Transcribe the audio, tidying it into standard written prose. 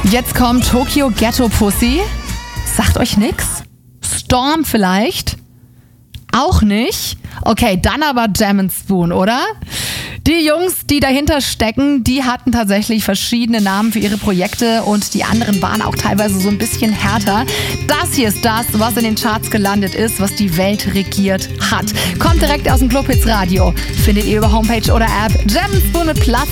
Jetzt kommt Tokyo Ghetto Pussy. Sagt euch nix? Storm vielleicht? Auch nicht? Okay, dann aber Jam & Spoon, oder? Die Jungs, die dahinter stecken, die hatten tatsächlich verschiedene Namen für ihre Projekte und die anderen waren auch teilweise so ein bisschen härter. Das hier ist das, was in den Charts gelandet ist, was die Welt regiert hat. Kommt direkt aus dem Clubhits Radio. Findet ihr über Homepage oder App. Jam & Spoon mit Platz